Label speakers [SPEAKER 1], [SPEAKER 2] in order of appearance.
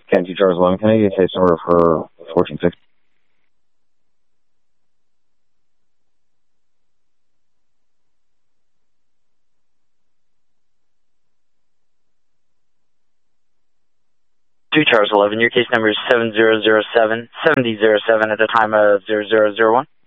[SPEAKER 1] Ken 2 Charles 11, can I get a case number for 1460?
[SPEAKER 2] Charles 11, your case number is 7007 at the time of 0001.